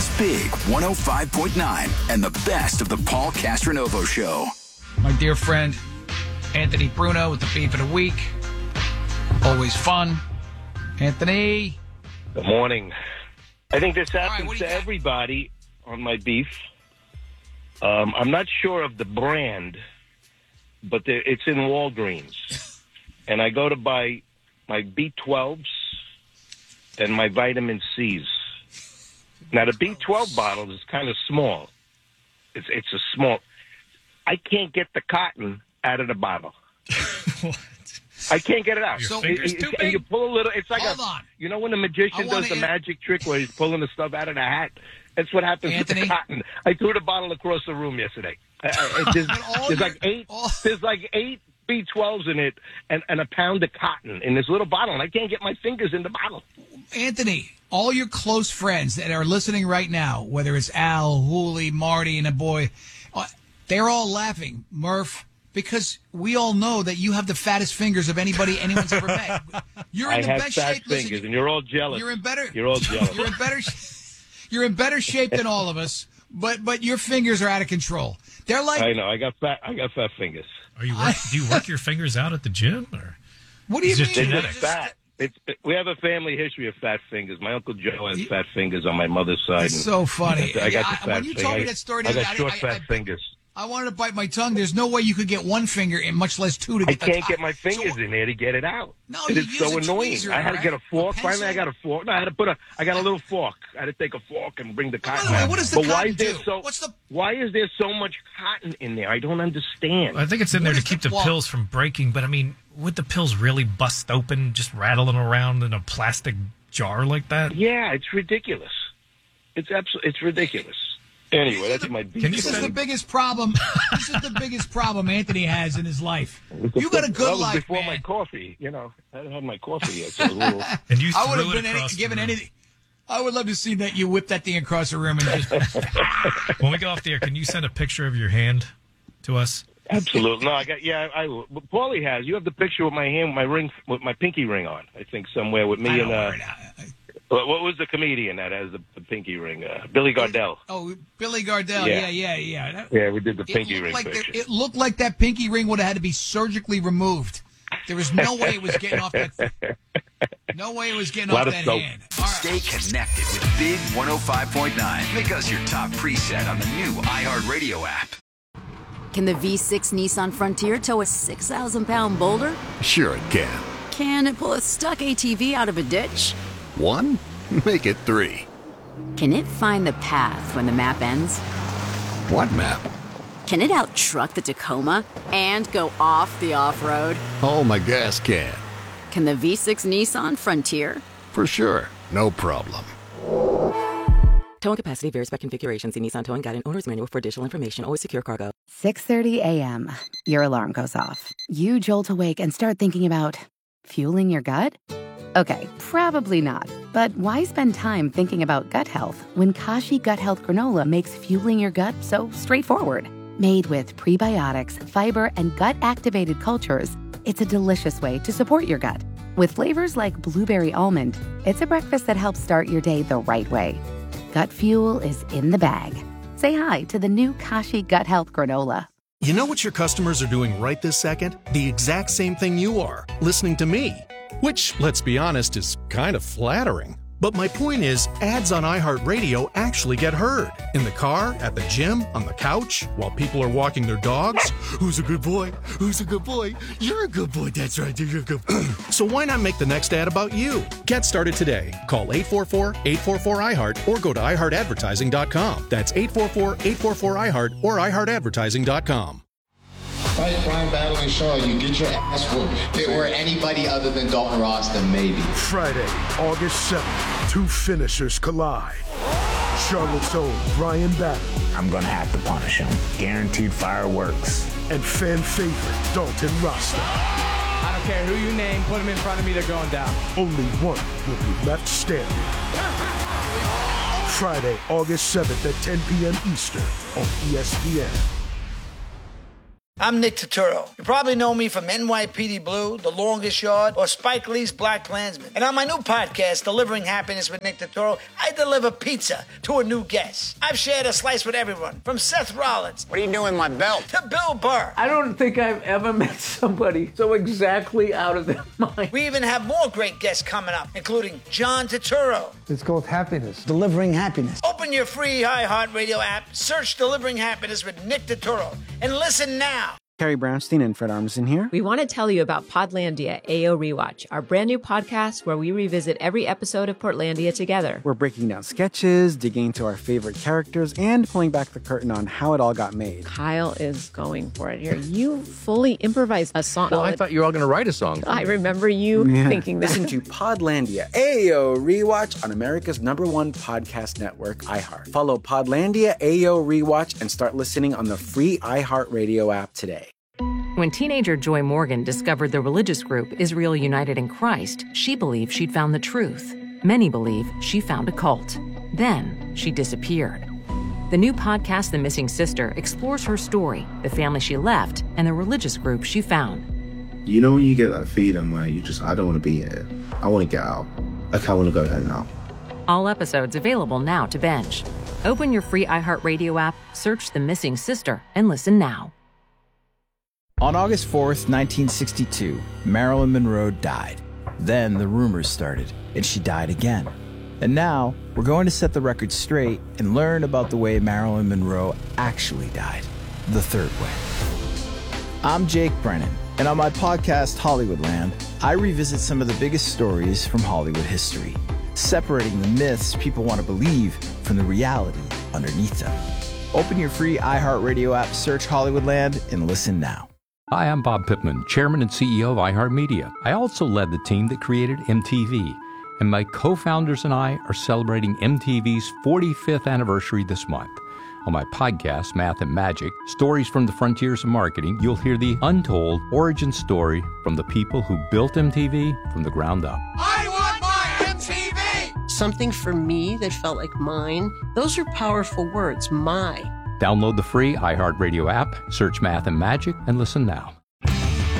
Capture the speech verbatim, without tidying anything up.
It's Big one oh five point nine and the best of the Paul Castronovo Show. My dear friend, Anthony Bruno with the Beef of the Week. Always fun. Anthony. Good morning. I think this right, happens what do to you got? everybody on my beef. Um, I'm not sure of the brand, but there, it's in Walgreens. And I go to buy my B twelves and my vitamin C's. Now, the B twelve bottle is kind of small. It's, it's a small... I can't get the cotton out of the bottle. What? I can't get it out. Your So- finger's It- too it- big? and you pull a little. It's like Hold a, on. you know when the I magician wanna does the in- magic trick where he's pulling the stuff out of the hat. That's what happens Anthony? with the cotton. I threw the bottle across the room yesterday. I, I, there's all there's your- like eight. all- There's like eight B twelves in it, and, and a pound of cotton in this little bottle, and I can't get my fingers in the bottle. Anthony, all your close friends that are listening right now, whether it's Al, Hooley, Marty, and a boy, uh, they're all laughing, Murph, because we all know that you have the fattest fingers of anybody anyone's ever met. You're in I the have best fat shape. fingers, Listen, and you're all jealous. You're in better. You're all jealous. You're in better. sh- You're in better shape than all of us, but but your fingers are out of control. They're like, I know. I got fat. I got fat fingers. Are you work, do you work your fingers out at the gym? Or? what do you It's just mean? They're They're just genetic. fat. It's, we have a family history of fat fingers. My Uncle Joe has fat fingers on my mother's side. It's so funny. I got the Yeah, fat when you told me finger. that story, I got I- short I- fat I- fingers. I wanted to bite my tongue. There's no way you could get one finger in, much less two to I get the can't top. get my fingers So- in there to get it out. No, it you is use so a annoying. tweezer, I had to right? get a fork. A Finally, I pencil? got a fork. No, I had to put a. I got a little fork. I had to take a fork and bring the By cotton the way, out. what does the but why cotton is there do? so? What's the- Why is there so much cotton in there? I don't understand. I think it's in What there to is the keep the plot? pills from breaking. But I mean, would the pills really bust open, just rattling around in a plastic jar like that? Yeah, it's ridiculous. It's absolutely. It's ridiculous. Anyway, that's my. Can you This is send- the biggest problem. This is the biggest problem Anthony has in his life. You got a that good was life, before man. my coffee. You know, I hadn't had my coffee yet. So it was a little. And you I would threw have it been any, across the given room. anything. I would love to see that you whip that thing across the room and just. When we go off the air, can you send a picture of your hand to us? Absolutely. No, I got, yeah, I, I but Paulie has. You have the picture with my hand, with my ring, with my pinky ring on, I think, somewhere with me I and, don't uh, worry now. what what was the comedian that has the, the pinky ring? Uh, Billy Gardell. Oh, Billy Gardell. Yeah. Yeah, yeah, yeah. That- Yeah, we did the it pinky looked ring like picture. there- it looked like that pinky ring would have had to be surgically removed. There was no way it was getting off that. No way it was getting Lot off of that soap. hand. All right. Stay connected with Big one oh five point nine. Make us your top preset on the new iHeartRadio app. Can the V six Nissan Frontier tow a six thousand pound boulder? Sure it can. Can it pull a stuck A T V out of a ditch? One? Make it three. Can it find the path when the map ends? What map? Can it out-truck the Tacoma and go off the off-road? Oh, my gas can. Can the V six Nissan Frontier? For sure. No problem. Towing capacity varies by configuration. See Nissan Towing Guide and Owner's Manual for additional information. Always secure cargo. six thirty a.m. Your alarm goes off. You jolt awake and start thinking about fueling your gut? Okay, probably not. But why spend time thinking about gut health when Kashi Gut Health Granola makes fueling your gut so straightforward? Made with prebiotics, fiber, and gut-activated cultures, it's a delicious way to support your gut. With flavors like blueberry almond, it's a breakfast that helps start your day the right way. Gut fuel is in the bag. Say hi to the new Kashi Gut Health Granola. You know what your customers are doing right this second? The exact same thing you are, listening to me. Which, let's be honest, is kind of flattering. But my point is, ads on iHeartRadio actually get heard. In the car, at the gym, on the couch, while people are walking their dogs. Who's a good boy? Who's a good boy? You're a good boy, that's right, you're a good boy. So why not make the next ad about you? Get started today. Call eight four four, eight four four, I heart or go to i heart advertising dot com. That's eight four four, eight four four, I heart or i heart advertising dot com. Fight Brian Battling Shaw, you get your ass whooped. If it were anybody other than Dalton Ross, then maybe. Friday, August seventh, two finishers collide. Charlotte's own Brian Battling. I'm gonna have to punish him. Guaranteed fireworks. And fan favorite Dalton Rasta. I don't care who you name, put him in front of me, they're going down. Only one will be left standing. Friday, August seventh at ten p.m. Eastern on E S P N. I'm Nick Turturro. You probably know me from N Y P D Blue, The Longest Yard, or Spike Lee's Black Klansman. And on my new podcast, Delivering Happiness with Nick Turturro, I deliver pizza to a new guest. I've shared a slice with everyone, from Seth Rollins. What are you doing, my belt? To Bill Burr. I don't think I've ever met somebody so exactly out of their mind. We even have more great guests coming up, including John Turturro. It's called happiness. Delivering happiness. Open your free iHeartRadio app, search Delivering Happiness with Nick Turturro, and listen now. Carrie Brownstein and Fred Armisen here. We want to tell you about Podlandia A O Rewatch, our brand new podcast where we revisit every episode of Portlandia together. We're breaking down sketches, digging into our favorite characters, and pulling back the curtain on how it all got made. Kyle is going for it here. You fully improvised a song. Well, I thought you were all going to write a song. I remember you yeah. thinking that. Listen to Podlandia A O Rewatch on America's number one podcast network, iHeart. Follow Podlandia A O Rewatch and start listening on the free iHeartRadio app today. When teenager Joy Morgan discovered the religious group Israel United in Christ, she believed she'd found the truth. Many believe she found a cult. Then she disappeared. The new podcast, The Missing Sister, explores her story, the family she left, and the religious group she found. You know when you get that feeling where you just, I don't want to be here. I want to get out. Like, I want to go there now. All episodes available now to binge. Open your free iHeartRadio app, search The Missing Sister, and listen now. On August fourth, nineteen sixty-two, Marilyn Monroe died. Then the rumors started, and she died again. And now, we're going to set the record straight and learn about the way Marilyn Monroe actually died, the third way. I'm Jake Brennan, and on my podcast, Hollywoodland, I revisit some of the biggest stories from Hollywood history, separating the myths people want to believe from the reality underneath them. Open your free iHeartRadio app, search Hollywoodland, and listen now. Hi, I'm Bob Pittman, Chairman and C E O of iHeartMedia. I also led the team that created M T V, and my co-founders and I are celebrating M T V's forty-fifth anniversary this month. On my podcast, Math and Magic, Stories from the Frontiers of Marketing, you'll hear the untold origin story from the people who built M T V from the ground up. I want my M T V! Something for me that felt like mine. Those are powerful words, my. Download the free iHeartRadio app, search Math and Magic, and listen now.